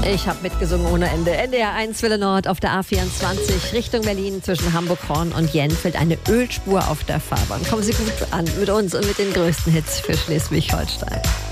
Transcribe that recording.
Ich habe mitgesungen ohne Ende. NDR 1 Welle Nord auf der A24 Richtung Berlin zwischen Hamburg-Horn und Jennfeld. Eine Ölspur auf der Fahrbahn. Kommen Sie gut an mit uns und mit den größten Hits für Schleswig-Holstein.